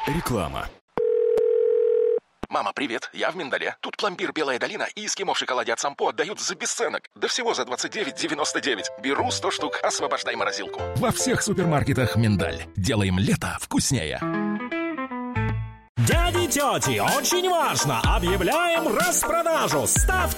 Реклама. Мама, привет, я в Миндале. Тут пломбир «Белая долина» и эскимо в шоколаде от Сампо отдают за бесценок. Да всего за 29,99. Беру 100 штук, освобождай морозилку. Во всех супермаркетах «Миндаль». Делаем лето вкуснее. Дяди, тети, очень важно! Объявляем распродажу! Ставьте